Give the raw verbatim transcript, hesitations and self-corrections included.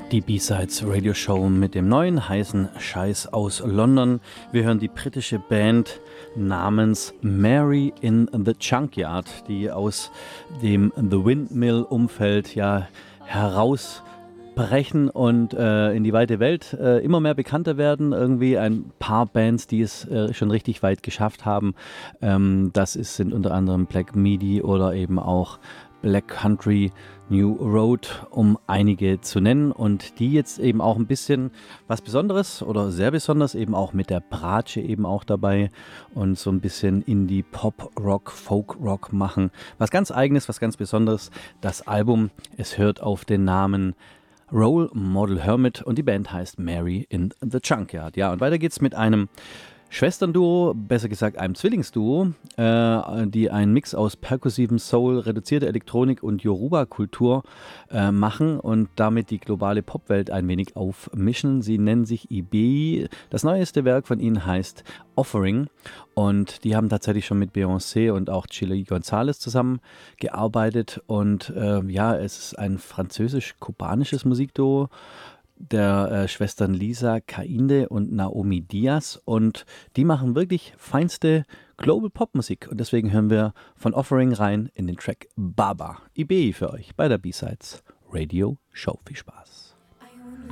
Die B-Sides Radio Show mit dem neuen heißen Scheiß aus London. Wir hören die britische Band namens Mary in the Junkyard, die aus dem The Windmill Umfeld ja herausbrechen und äh, in die weite Welt äh, immer mehr bekannter werden. Irgendwie ein paar Bands, die es äh, schon richtig weit geschafft haben. Ähm, das ist, sind unter anderem Black Midi oder eben auch Black Country, New Road, um einige zu nennen, und die jetzt eben auch ein bisschen was Besonderes oder sehr besonders eben auch mit der Bratsche eben auch dabei und so ein bisschen Indie Pop Rock, Folk Rock machen. Was ganz Eigenes, was ganz Besonderes. Das Album, es hört auf den Namen Role Model Hermit und die Band heißt Mary in the Junkyard. Ja, und weiter geht's mit einem Schwesternduo, besser gesagt einem Zwillingsduo, äh, die einen Mix aus perkussivem Soul, reduzierter Elektronik und Yoruba-Kultur äh, machen und damit die globale Popwelt ein wenig aufmischen. Sie nennen sich Ibeyi. Das neueste Werk von ihnen heißt Offering und die haben tatsächlich schon mit Beyoncé und auch Chili González zusammengearbeitet und äh, ja, es ist ein französisch-kubanisches Musikduo der äh, Schwestern Lisa Kainde und Naomi Diaz, und die machen wirklich feinste Global Pop Musik, und deswegen hören wir von Offering rein in den Track Baba. Ibeyi für euch bei der B-Sides Radio Show. Viel Spaß.